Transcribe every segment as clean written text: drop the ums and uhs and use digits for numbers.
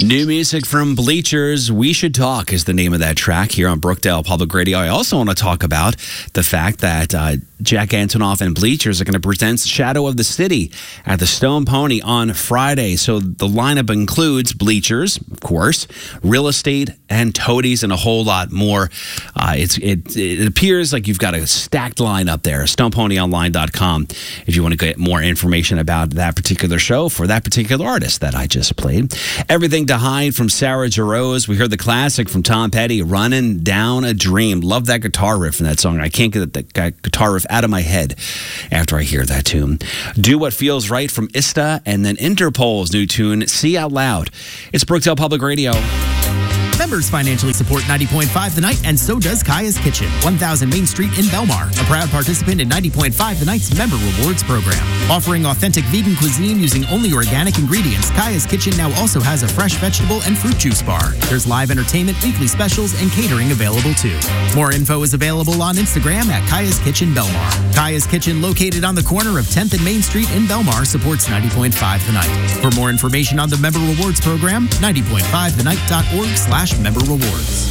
New music from Bleachers. We Should Talk is the name of that track here on Brookdale Public Radio. I also want to talk about the fact that Jack Antonoff and Bleachers are going to present Shadow of the City at the Stone Pony on Friday. So the lineup includes Bleachers, of course, Real Estate, and Toadies, and a whole lot more. It appears like you've got a stacked lineup there. StonePonyOnline.com if you want to get more information about that particular show for that particular artist that I just played. Everything to Hide from Sarah Jarosz. We heard the classic from Tom Petty, Running Down a Dream. Love that guitar riff in that song. I can't get that guitar riff out of my head after I hear that tune. Do What Feels Right from Ista, and then Interpol's new tune, See Out Loud. It's Brookdale Public Radio. Members financially support 90.5 The Night, and so does Kaya's Kitchen, 1000 Main Street in Belmar, a proud participant in 90.5 The Night's Member Rewards program. Offering authentic vegan cuisine using only organic ingredients, Kaya's Kitchen now also has a fresh vegetable and fruit juice bar. There's live entertainment, weekly specials, and catering available too. More info is available on Instagram at Kaya's Kitchen Belmar. Kaya's Kitchen, located on the corner of 10th and Main Street in Belmar, supports 90.5 The Night. For more information on the Member Rewards program, 90.5thennight.org/member rewards.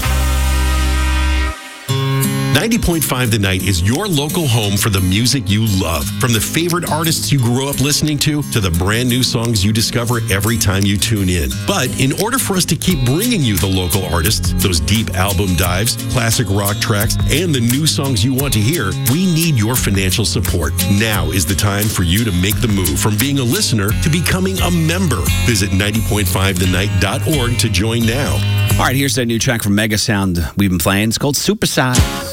90.5 The Night is your local home for the music you love. From the favorite artists you grew up listening to the brand new songs you discover every time you tune in. But in order for us to keep bringing you the local artists, those deep album dives, classic rock tracks, and the new songs you want to hear, we need your financial support. Now is the time for you to make the move from being a listener to becoming a member. Visit 90.5thennight.org to join now. All right, here's that new track from Mega Sound we've been playing. It's called Superside.